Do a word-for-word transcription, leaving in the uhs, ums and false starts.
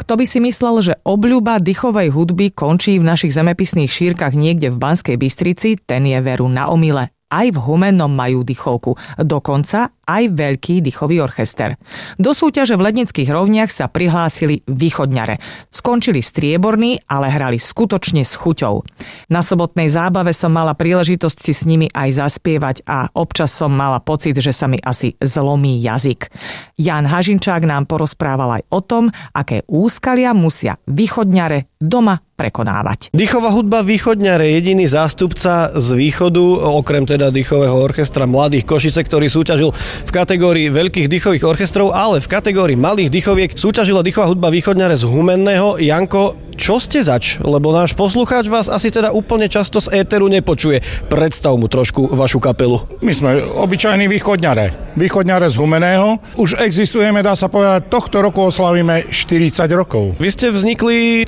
Kto by si myslel, že obľuba dychovej hudby končí v našich zemepisných šírkach niekde v Banskej Bystrici, ten je veru na omyle. Aj v Humennom majú dychovku, dokonca aj veľký dychový orchester. Do súťaže v Lednických rovniach sa prihlásili východňare. Skončili strieborní, ale hrali skutočne s chuťou. Na sobotnej zábave som mala príležitosť si s nimi aj zaspievať a občas som mala pocit, že sa mi asi zlomí jazyk. Ján Hažinčák nám porozprával aj o tom, aké úskalia musia východňare doma prekonávať. Dychová hudba východňare, jediný zástupca z východu, okrem teda dychového orchestra Mladých Košice, ktorý súťažil v kategórii veľkých dychových orchestrov, ale v kategórii malých dychoviek súťažila dychová hudba východňare z Humenného. Janko, čo ste zač? Lebo náš poslucháč vás asi teda úplne často z éteru nepočuje. Predstav mu trošku vašu kapelu. My sme obyčajní východňare. Východňare z Humenného. Už existujeme, dá sa povedať, tohto roku oslavíme štyridsať rokov. Vy ste vznikli